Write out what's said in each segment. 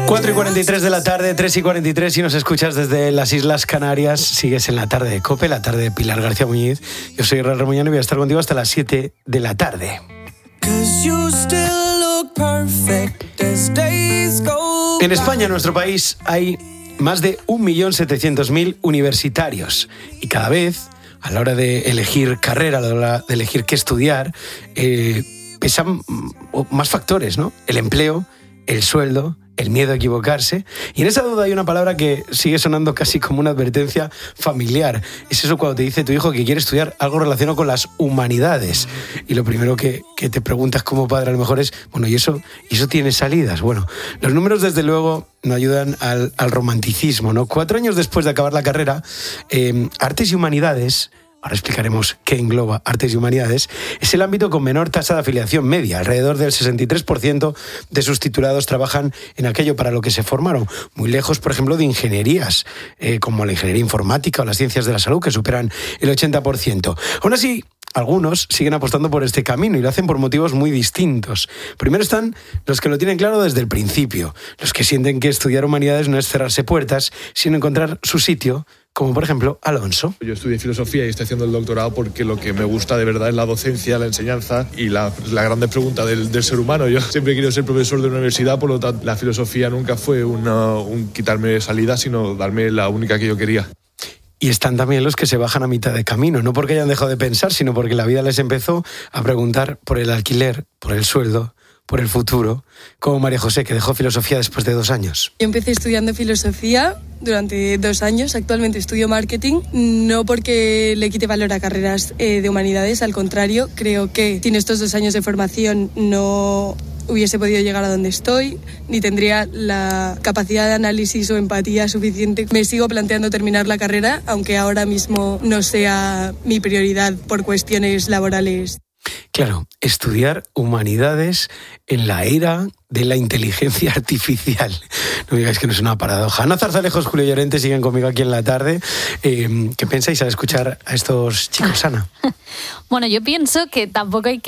4:43 de la tarde, 3:43, si nos escuchas desde las Islas Canarias, sigues en la tarde de COPE, la tarde de Pilar García Muñiz. Yo soy Israel Remuñán y voy a estar contigo hasta las 7 de la tarde. En España, nuestro país, hay más de 1.700.000 universitarios y cada vez, a la hora de elegir carrera, a la hora de elegir qué estudiar, pesan más factores, ¿no? El empleo, el sueldo, el miedo a equivocarse. Y en esa duda hay una palabra que sigue sonando casi como una advertencia familiar. Es eso cuando te dice tu hijo que quiere estudiar algo relacionado con las humanidades. Y lo primero que te preguntas como padre a lo mejor es, bueno, ¿y eso tiene salidas? Bueno, los números desde luego no ayudan al romanticismo, ¿no? 4 años después de acabar la carrera, Artes y Humanidades, ahora explicaremos qué engloba Artes y Humanidades, es el ámbito con menor tasa de afiliación media. Alrededor del 63% de sus titulados trabajan en aquello para lo que se formaron. Muy lejos, por ejemplo, de ingenierías, como la ingeniería informática o las ciencias de la salud, que superan el 80%. Aún así, algunos siguen apostando por este camino y lo hacen por motivos muy distintos. Primero están los que lo tienen claro desde el principio, los que sienten que estudiar humanidades no es cerrarse puertas, sino encontrar su sitio, como por ejemplo Alonso. Yo estudié filosofía y estoy haciendo el doctorado porque lo que me gusta de verdad es la docencia, la enseñanza y la grande pregunta del ser humano. Yo siempre he querido ser profesor de una universidad, por lo tanto la filosofía nunca fue un quitarme salida, sino darme la única que yo quería. Y están también los que se bajan a mitad de camino, no porque hayan dejado de pensar, sino porque la vida les empezó a preguntar por el alquiler, por el sueldo, por el futuro, como María José, que dejó filosofía después de 2 años. Yo empecé estudiando filosofía durante 2 años, actualmente estudio marketing, no porque le quite valor a carreras de humanidades, al contrario, creo que sin estos 2 años de formación no hubiese podido llegar a donde estoy, ni tendría la capacidad de análisis o empatía suficiente. Me sigo planteando terminar la carrera, aunque ahora mismo no sea mi prioridad por cuestiones laborales. Claro, estudiar humanidades en la era de la inteligencia artificial. No digáis que no es una paradoja. Ana Zarzalejos, Julio Llorente siguen conmigo aquí en la tarde. ¿Qué pensáis al escuchar a estos chicos, Ana? Bueno, yo pienso que tampoco hay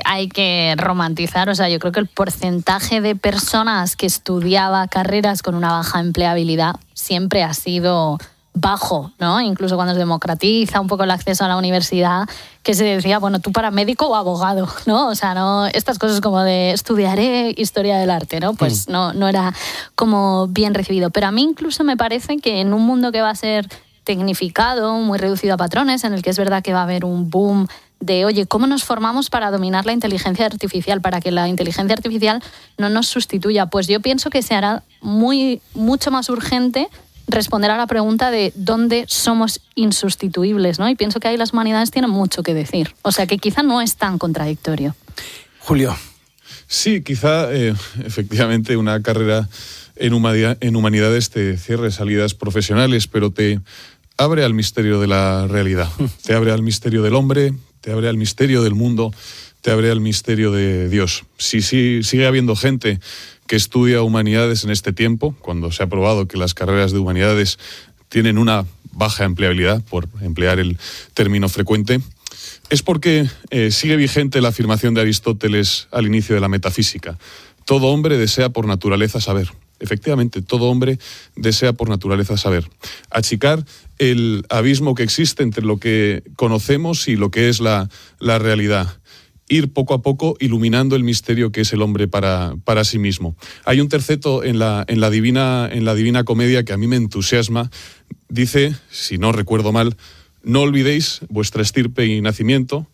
que romantizar. O sea, yo creo que el porcentaje de personas que estudiaba carreras con una baja empleabilidad siempre ha sido bajo, ¿no? Incluso cuando se democratiza un poco el acceso a la universidad, que se decía, bueno, tú para médico o abogado, ¿no? O sea, no estas cosas como de estudiaré historia del arte, ¿no? Pues no era como bien recibido. Pero a mí incluso me parece que en un mundo que va a ser tecnificado, muy reducido a patrones, en el que es verdad que va a haber un boom de, oye, ¿cómo nos formamos para dominar la inteligencia artificial, para que la inteligencia artificial no nos sustituya? Pues yo pienso que se hará mucho más urgente responder a la pregunta de dónde somos insustituibles, ¿no? Y pienso que ahí las humanidades tienen mucho que decir. O sea, que quizá no es tan contradictorio. Julio. Sí, quizá efectivamente una carrera en humanidades te cierre salidas profesionales, pero te abre al misterio de la realidad. Te abre al misterio del hombre, te abre al misterio del mundo, te abre al misterio de Dios. Si sigue habiendo gente que estudia humanidades en este tiempo, cuando se ha probado que las carreras de humanidades tienen una baja empleabilidad, por emplear el término frecuente, es porque sigue vigente la afirmación de Aristóteles al inicio de la metafísica. Todo hombre desea por naturaleza saber. Efectivamente, todo hombre desea por naturaleza saber. Achicar el abismo que existe entre lo que conocemos y lo que es la realidad. Ir poco a poco iluminando el misterio que es el hombre para sí mismo. Hay un terceto en la Divina Comedia que a mí me entusiasma. Dice, si no recuerdo mal, no olvidéis vuestra estirpe y nacimiento,